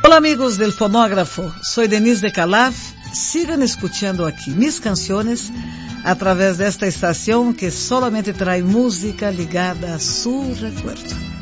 Hola amigos del fonógrafo, soy Denise de Calaf. Sigan escuchando aquí mis canciones a través de esta estación que solamente trae música ligada a su recuerdo.